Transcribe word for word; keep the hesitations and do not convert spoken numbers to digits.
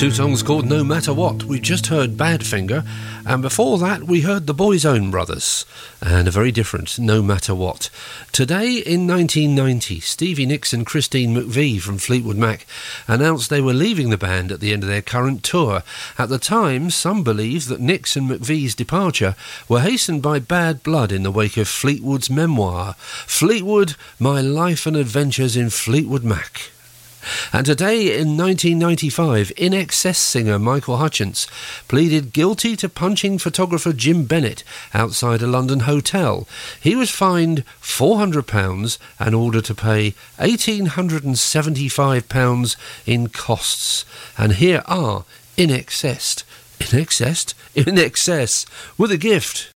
Two songs called No Matter What. We just heard Badfinger, and before that we heard the Boyzone Brothers, and a very different No Matter What. Today in nineteen ninety, Stevie Nicks and Christine McVie from Fleetwood Mac announced they were leaving the band at the end of their current tour. At the time, some believed that Nicks and McVie's departure were hastened by bad blood in the wake of Fleetwood's memoir, Fleetwood, My Life and Adventures in Fleetwood Mac. And today, in nineteen ninety-five, In Excess singer Michael Hutchence pleaded guilty to punching photographer Jim Bennett outside a London hotel. He was fined four hundred pounds and ordered to pay one thousand eight hundred seventy-five pounds in costs. And here are In Excess, In Excess, In Excess, with a gift.